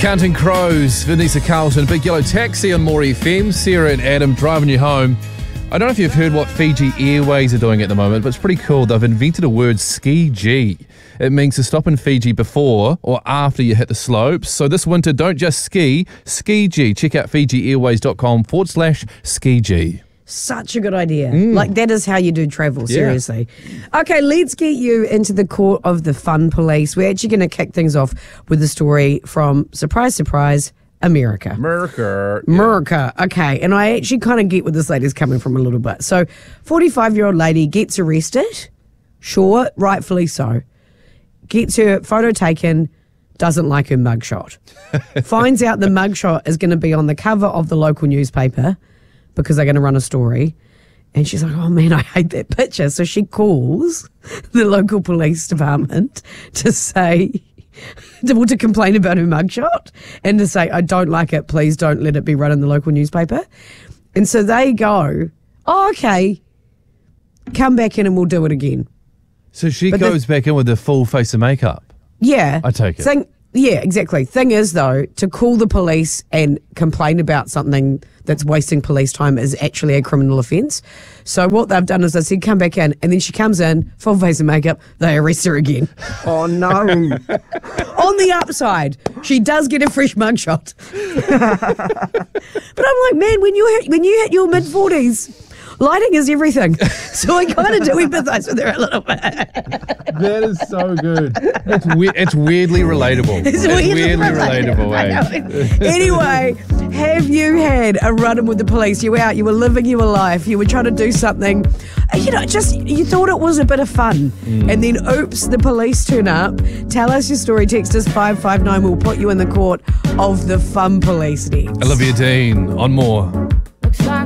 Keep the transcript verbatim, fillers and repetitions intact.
Counting Crows, Vanessa Carlton, Big Yellow Taxi on More F M. Sarah and Adam driving you home. I don't know if you've heard what Fiji Airways are doing at the moment, but it's pretty cool. They've invented a word, ski G. It means to stop in Fiji before or after you hit the slopes. So this winter, don't just ski, ski G. Check out fijiairways.com forward slash ski G. Such a good idea. Mm. Like, that is how you do travel, Yeah. seriously. Okay, let's get you into the court of the fun police. We're actually going to kick things off with a story from, surprise, surprise, America. America. America. Okay, and I actually kind of get where this lady's coming from a little bit. So, forty-five-year-old lady gets arrested. Sure, rightfully so. Gets her photo taken, doesn't like her mugshot. Finds out the mugshot is going to be on the cover of the local newspaper because they're going to run a story. And she's like, oh man, I hate that picture. So she calls the local police department to say, to, to complain about her mugshot and to say, I don't like it. Please don't let it be run in the local newspaper. And so they go, oh, okay, come back in and we'll do it again. So she But goes the- back in with a full face of makeup. Yeah. I take it. Thing, yeah, exactly. Thing is, though, to call the police and complain about something that's wasting police time is actually a criminal offence. So what they've done is they said, come back in, and then she comes in, full face of makeup, they arrest her again. Oh, no. On the upside, she does get a fresh mugshot. But I'm like, man, when you hit, when you hit your mid-forties, lighting is everything. So I kind of do empathise with her a little bit. That is so good. It's, we- it's weirdly relatable. It's It's weirdly weirdly relatable. relatable, eh? Anyway, have you had a run-in with the police? You were out, you were living your life, you were trying to do something, you know, just, you thought it was a bit of fun. Mm. And then, oops, the police turn up. Tell us your story. Text us five five nine. We'll put you in the court of the fun police next. Olivia Dean on More.